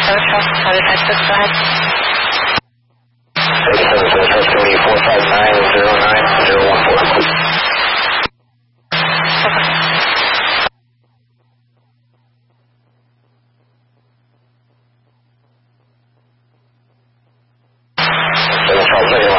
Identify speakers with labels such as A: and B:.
A: Charlie Texas, go ahead.
B: 87, so it's going to be 459-09014. Okay.